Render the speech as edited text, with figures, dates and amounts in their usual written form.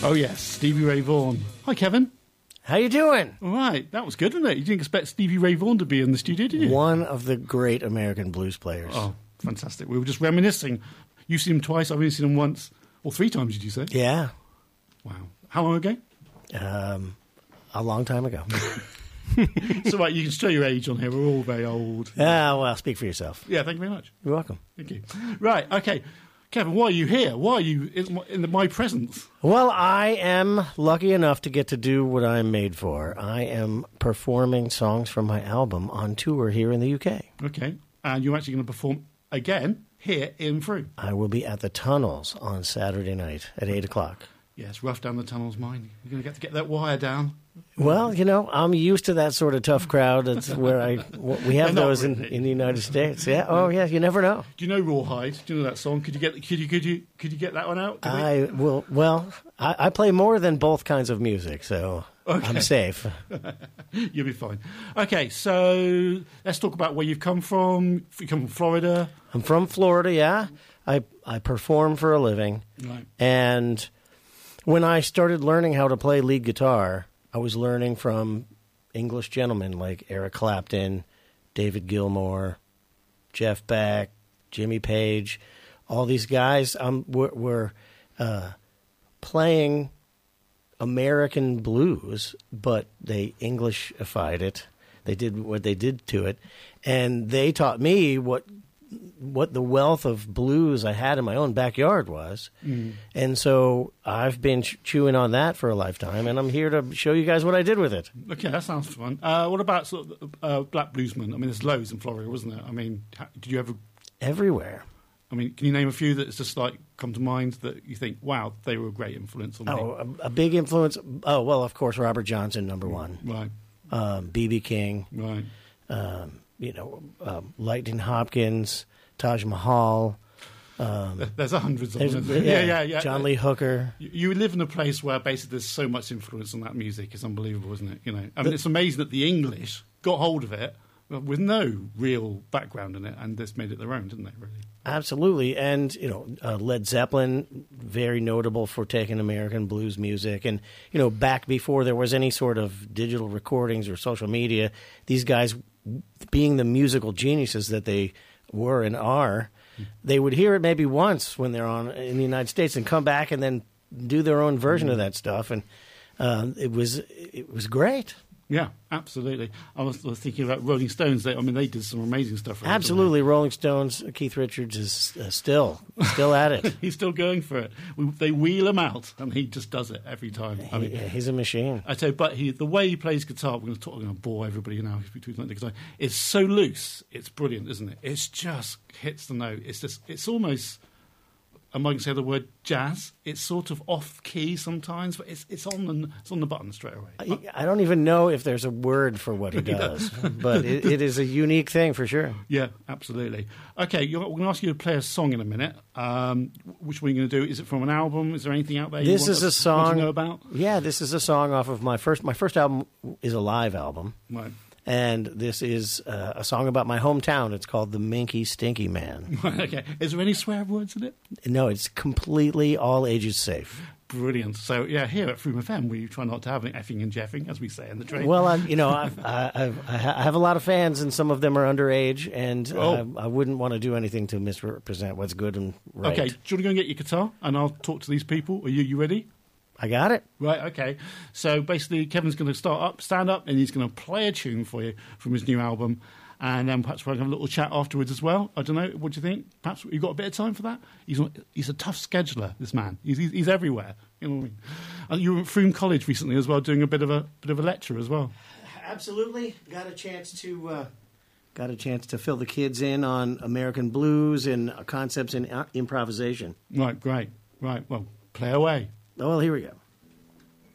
Oh, yes, Stevie Ray Vaughan. Hi, Kevin. How you doing? All right, that was good, wasn't it? You didn't expect Stevie Ray Vaughan to be in the studio, did you? One of the great American blues players. Oh, fantastic. We were just reminiscing. You've seen him twice, I've only seen him once. Or 3 times, did you say? Yeah. Wow. How long ago? A long time ago. So, right, you can show your age on here. We're all very old. Well, speak for yourself. Yeah, thank you very much. You're welcome. Thank you. Right, okay. Kevin, why are you here? Why are you in my presence? Well, I am lucky enough to get to do what I'm made for. I am performing songs from my album on tour here in the UK. Okay. And you're actually going to perform again here in Frew. I will be at the Tunnels on Saturday night at 8 o'clock. Yeah, it's rough down the tunnels, mine. You're going to get that wire down. Well, I'm used to that sort of tough crowd. That's where we have those in the United States. Yeah. Oh, yeah. You never know. Do you know Rawhide? Do you know that song? Could you get that one out? I will. Well, I play more than both kinds of music, so okay. I'm safe. You'll be fine. Okay, so let's talk about where you've come from. You come from Florida. I'm from Florida. Yeah. I perform for a living, right. And when I started learning how to play lead guitar, I was learning from English gentlemen like Eric Clapton, David Gilmour, Jeff Beck, Jimmy Page. All these guys were playing American blues, but they Englishified it. They did what they did to it, and they taught me what the wealth of blues I had in my own backyard was. Mm. And so I've been chewing on that for a lifetime, and I'm here to show you guys what I did with it. Okay, that sounds fun. What about sort of black bluesmen? I mean, there's loads in Florida, wasn't there? I mean, did you ever... Everywhere. I mean, can you name a few that's just like come to mind that you think, wow, they were a great influence on me? Oh, a big influence. Oh, well, of course, Robert Johnson, number one. Right. B.B. King. Right. Lightning Hopkins, Taj Mahal. There's hundreds of them. Yeah. John Lee Hooker. You live in a place where basically there's so much influence on that music. It's unbelievable, isn't it? I mean, it's amazing that the English got hold of it with no real background in it and just made it their own, didn't they, really? Absolutely. And, Led Zeppelin, very notable for taking American blues music. And, back before there was any sort of digital recordings or social media, these guys, being the musical geniuses that they were and are, they would hear it maybe once when they're in the United States and come back and then do their own version of that stuff. And it was great. Yeah, absolutely. I was thinking about Rolling Stones. They did some amazing stuff. Absolutely. Rolling Stones, Keith Richards is still at it. He's still going for it. They wheel him out, and he just does it every time. He's a machine. I tell you, but the way he plays guitar, we're going to bore everybody now. It's so loose. It's brilliant, isn't it? It just hits the note. It's almost... I might say the word jazz. It's sort of off key sometimes, but it's on the button straight away. I don't even know if there's a word for what he does, but it is a unique thing for sure. Yeah, absolutely. Okay, we're going to ask you to play a song in a minute. Which one are you going to do? Is it from an album? Is there anything out there this is a song to know about? Yeah, this is a song off of my first album. Is a live album, right? And this is a song about my hometown. It's called The Minky Stinky Man. Okay. Is there any swear words in it? No, it's completely all ages safe. Brilliant. So, yeah, here at Frew FM, we try not to have any effing and jeffing, as we say in the train. Well, I have a lot of fans, and some of them are underage, and I wouldn't want to do anything to misrepresent what's good and right. Okay. Do you want to go and get your guitar, and I'll talk to these people? Are you ready? I got it. Right, okay. So basically, Kevin's going to stand up, and he's going to play a tune for you from his new album, and then perhaps we'll have a little chat afterwards as well. I don't know. What do you think? Perhaps you've got a bit of time for that? He's a tough scheduler, this man. He's everywhere. You know what I mean? And you were at Frome College recently as well, doing a bit of a lecture as well. Absolutely. Got a chance to fill the kids in on American blues and concepts in improvisation. Right, great. Right, well, play away. Oh, well, here we go.